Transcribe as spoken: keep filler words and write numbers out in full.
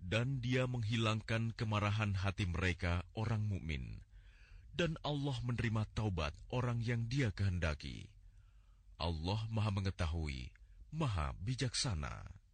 Dan Dia menghilangkan kemarahan hati mereka orang mukmin, dan Allah menerima taubat orang yang Dia kehendaki. Allah Maha Mengetahui, Maha Bijaksana.